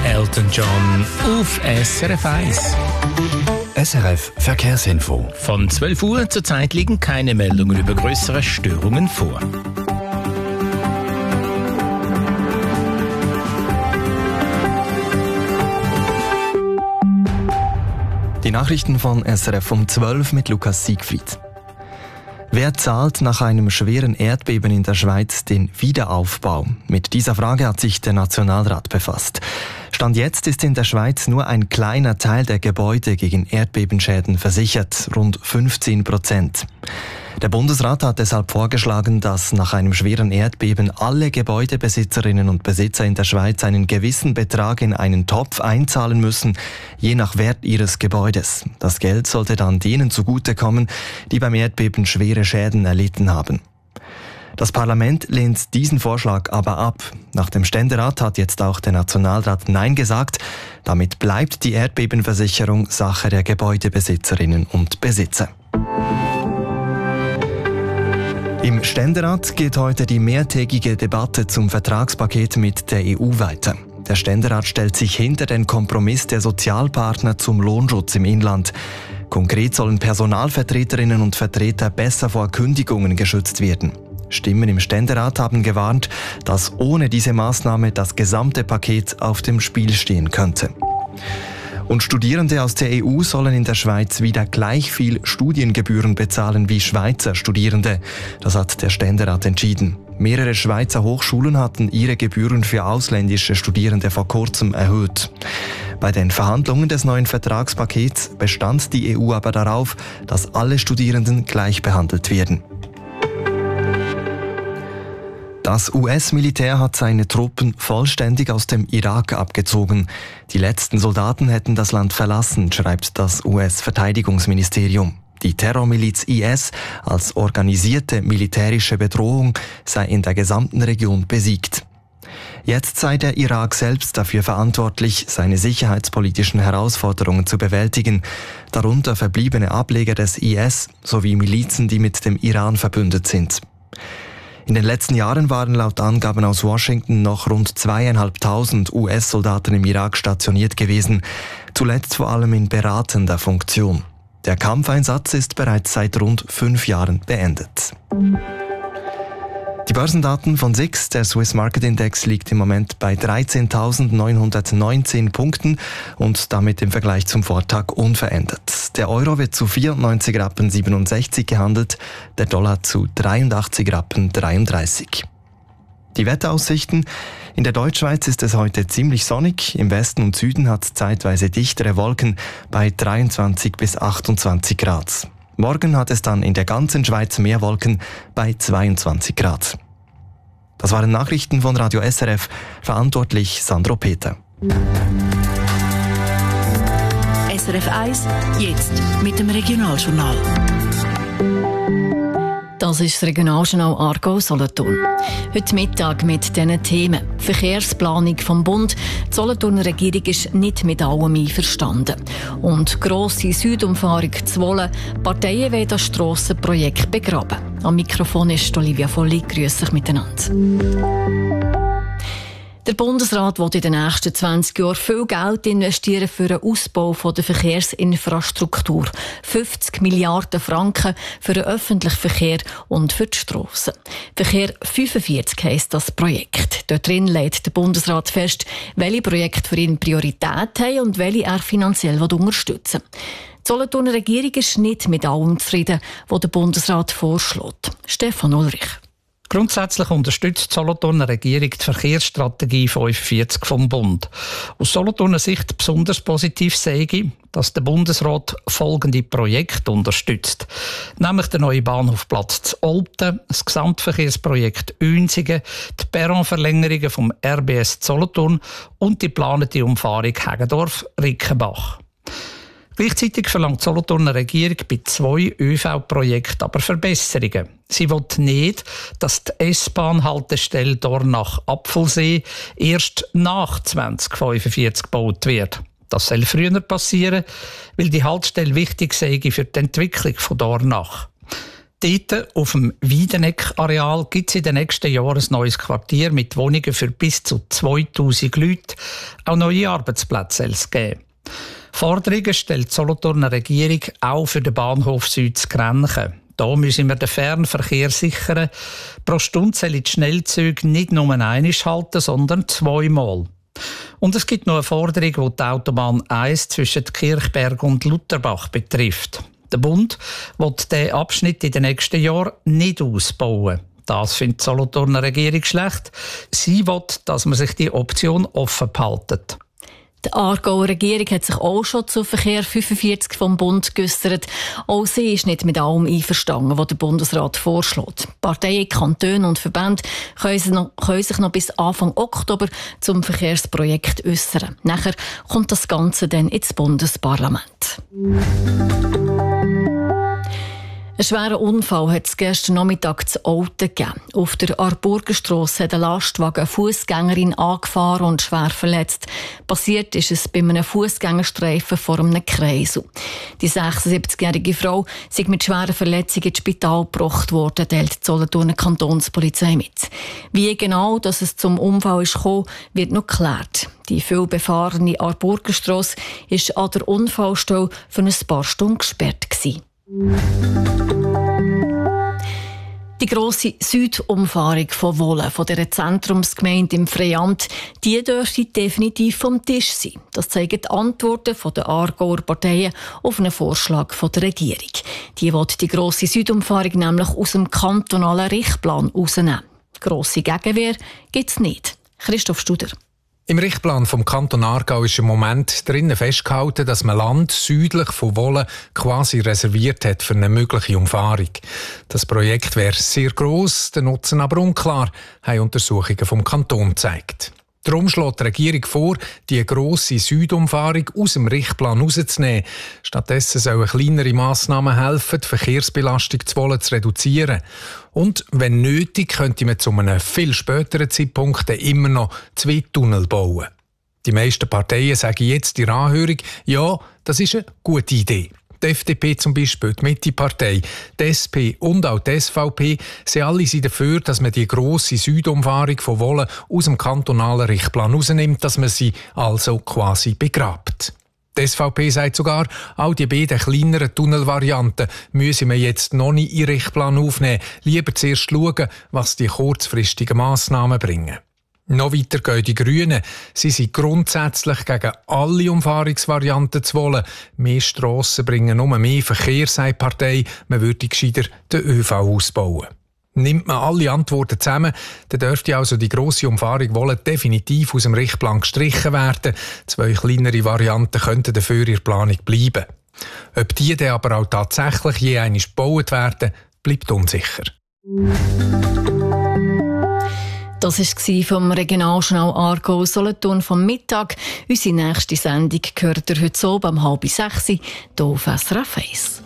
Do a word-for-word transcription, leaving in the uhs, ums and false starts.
Elton John auf S R F eins. S R F Verkehrsinfo. Von zwölf Uhr zurzeit liegen keine Meldungen über größere Störungen vor. Die Nachrichten von S R F um zwölf mit Lukas Siegfried. Wer zahlt nach einem schweren Erdbeben in der Schweiz den Wiederaufbau? Mit dieser Frage hat sich der Nationalrat befasst. Stand jetzt ist in der Schweiz nur ein kleiner Teil der Gebäude gegen Erdbebenschäden versichert, rund fünfzehn Prozent. Der Bundesrat hat deshalb vorgeschlagen, dass nach einem schweren Erdbeben alle Gebäudebesitzerinnen und Besitzer in der Schweiz einen gewissen Betrag in einen Topf einzahlen müssen, je nach Wert ihres Gebäudes. Das Geld sollte dann denen zugutekommen, die beim Erdbeben schwere Schäden erlitten haben. Das Parlament lehnt diesen Vorschlag aber ab. Nach dem Ständerat hat jetzt auch der Nationalrat Nein gesagt. Damit bleibt die Erdbebenversicherung Sache der Gebäudebesitzerinnen und Besitzer. Im Ständerat geht heute die mehrtägige Debatte zum Vertragspaket mit der E U weiter. Der Ständerat stellt sich hinter den Kompromiss der Sozialpartner zum Lohnschutz im Inland. Konkret sollen Personalvertreterinnen und Vertreter besser vor Kündigungen geschützt werden. Stimmen im Ständerat haben gewarnt, dass ohne diese Maßnahme das gesamte Paket auf dem Spiel stehen könnte. Und Studierende aus der E U sollen in der Schweiz wieder gleich viel Studiengebühren bezahlen wie Schweizer Studierende. Das hat der Ständerat entschieden. Mehrere Schweizer Hochschulen hatten ihre Gebühren für ausländische Studierende vor kurzem erhöht. Bei den Verhandlungen des neuen Vertragspakets bestand die E U aber darauf, dass alle Studierenden gleich behandelt werden. Das U S-Militär hat seine Truppen vollständig aus dem Irak abgezogen. Die letzten Soldaten hätten das Land verlassen, schreibt das U S-Verteidigungsministerium. Die Terrormiliz I S als organisierte militärische Bedrohung sei in der gesamten Region besiegt. Jetzt sei der Irak selbst dafür verantwortlich, seine sicherheitspolitischen Herausforderungen zu bewältigen, darunter verbliebene Ableger des I S sowie Milizen, die mit dem Iran verbündet sind. In den letzten Jahren waren laut Angaben aus Washington noch rund zweieinhalbtausend U S-Soldaten im Irak stationiert gewesen, zuletzt vor allem in beratender Funktion. Der Kampfeinsatz ist bereits seit rund fünf Jahren beendet. Die Börsendaten von S I X, der Swiss Market Index, liegt im Moment bei dreizehntausendneunhundertneunzehn Punkten und damit im Vergleich zum Vortag unverändert. Der Euro wird zu vierundneunzig Rappen siebenundsechzig gehandelt, der Dollar zu dreiundachtzig Rappen dreiunddreißig. Die Wetteraussichten: In der Deutschschweiz ist es heute ziemlich sonnig, im Westen und Süden hat es zeitweise dichtere Wolken bei dreiundzwanzig bis achtundzwanzig Grad. Morgen hat es dann in der ganzen Schweiz mehr Wolken bei zweiundzwanzig Grad. Das waren Nachrichten von Radio S R F, verantwortlich Sandro Peter. S R F eins, jetzt mit dem Regionaljournal. Das ist das Regionaljournal Aargau-Solothurn. Heute Mittag mit diesen Themen. Verkehrsplanung vom Bund. Die Solothurner Regierung ist nicht mit allem einverstanden. Und grosse Südumfahrung Zwolle. Parteien wollen das Strassenprojekt begraben. Am Mikrofon ist Olivia Volli. Grüß euch miteinander. Der Bundesrat will in den nächsten zwanzig Jahren viel Geld investieren für den Ausbau der Verkehrsinfrastruktur. fünfzig Milliarden Franken für den öffentlichen Verkehr und für die Strassen. Verkehr fünfundvierzig heisst das Projekt. Dort drin legt der Bundesrat fest, welche Projekte für ihn Priorität haben und welche er finanziell unterstützen will. Die Solothurner Regierung ist nicht mit allem zufrieden, was der Bundesrat vorschlägt. Stefan Ulrich. Grundsätzlich unterstützt die Solothurner Regierung die Verkehrsstrategie fünfundvierzig vom Bund. Aus Solothurner Sicht besonders positiv sehe ich, dass der Bundesrat folgende Projekte unterstützt. Nämlich der neue Bahnhof Platz zu Olten, das Gesamtverkehrsprojekt Uensigen, die Perronverlängerungen vom R B S Solothurn und die geplante Umfahrung Heggendorf-Rickenbach. Gleichzeitig verlangt die Solothurner Regierung bei zwei Ö V-Projekten aber Verbesserungen. Sie will nicht, dass die S-Bahn-Haltestelle Dornach-Apfelsee erst nach zwanzig fünfundvierzig gebaut wird. Das soll früher passieren, weil die Haltestelle wichtig sei für die Entwicklung von Dornach. Die Dort auf dem Wiedeneck-Areal gibt es in den nächsten Jahren ein neues Quartier mit Wohnungen für bis zu zweitausend Leute. Auch neue Arbeitsplätze soll es geben. Forderungen stellt die Solothurner Regierung auch für den Bahnhof Süd zu Grenchen. Da müssen wir den Fernverkehr sichern. Pro Stunde sollen die Schnellzüge nicht nur einmal halten, sondern zweimal. Und es gibt noch eine Forderung, die die Autobahn eins zwischen Kirchberg und Lutherbach betrifft. Der Bund will diesen Abschnitt in den nächsten Jahren nicht ausbauen. Das findet die Solothurner Regierung schlecht. Sie will, dass man sich die Option offen behält. Die Aargauer Regierung hat sich auch schon zu Verkehr fünfundvierzig vom Bund geäussert. Auch sie ist nicht mit allem einverstanden, was der Bundesrat vorschlägt. Parteien, Kantone und Verbände können sich, noch, können sich noch bis Anfang Oktober zum Verkehrsprojekt äussern. Nachher kommt das Ganze dann ins Bundesparlament. Ein schwerer Unfall hat es gestern Nachmittag zu Olten gegeben. Auf der Arburgerstrasse hat ein Lastwagen eine Fußgängerin angefahren und schwer verletzt. Passiert ist es bei einem Fußgängerstreifen vor einem Kreisel. Die sechsundsiebzigjährige Frau ist mit schweren Verletzungen ins Spital gebracht worden, teilt die Solothurner Kantonspolizei mit. Wie genau dass es zum Unfall ist gekommen, wird noch geklärt. Die viel befahrene Arburgerstrasse war an der Unfallstelle für ein paar Stunden gesperrt gewesen. Die grosse Südumfahrung von Wohlen, von dieser Zentrumsgemeinde im Freiamt, die dürfte definitiv vom Tisch sein. Das zeigen die Antworten der Aargauer Parteien auf einen Vorschlag der Regierung. Die will die grosse Südumfahrung nämlich aus dem kantonalen Richtplan rausnehmen. Grosse Gegenwehr gibt es nicht. Christoph Studer. Im Richtplan vom Kanton Aargau ist im Moment drinnen festgehalten, dass man Land südlich von Wohlen quasi reserviert hat für eine mögliche Umfahrung. Das Projekt wäre sehr gross, der Nutzen aber unklar, haben Untersuchungen vom Kanton gezeigt. Darum schlägt die Regierung vor, die grosse Südumfahrung aus dem Richtplan rauszunehmen. Stattdessen sollen kleinere Massnahmen helfen, die Verkehrsbelastung zu Wohlen zu reduzieren. Und wenn nötig, könnte man zu einem viel späteren Zeitpunkt immer noch zwei Tunnel bauen. Die meisten Parteien sagen jetzt in der Anhörung, ja, das ist eine gute Idee. Die F D P zum Beispiel, die Mitte-Partei, die S P und auch die S V P, sie alle sind dafür, dass man die grosse Südumfahrung von Wohlen aus dem kantonalen Richtplan rausnimmt, dass man sie also quasi begrabt. Die S V P sagt sogar, auch die beiden kleineren Tunnelvarianten müssen wir jetzt noch nicht in den Richtplan aufnehmen. Lieber zuerst schauen, was die kurzfristigen Massnahmen bringen. Noch weiter gehen die Grünen. Sie sind grundsätzlich gegen alle Umfahrungsvarianten zu wollen. Mehr Strassen bringen nur mehr Verkehr, sagt die Partei. Man würde gescheiter den ÖV ausbauen. Nimmt man alle Antworten zusammen, dann dürfte also die grosse Umfahrung Wohlen definitiv aus dem Richtplan gestrichen werden. Zwei kleinere Varianten könnten dafür in der Planung bleiben. Ob die dann aber auch tatsächlich je einmal gebaut werden, bleibt unsicher. Das war vom Regionaljournal Aargau Solothurn vom Mittag. Unsere nächste Sendung gehört ihr heute Abend um halb sechs hier auf S R F eins.